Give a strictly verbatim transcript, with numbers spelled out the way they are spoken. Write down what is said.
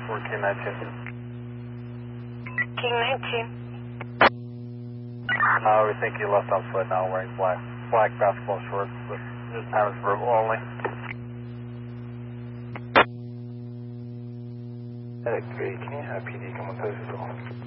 for King nineteen. King nineteen. Uh, we think he left on foot now wearing black, black basketball shorts. But this time it's verbal only. Medic three, can you have P D come on post as well?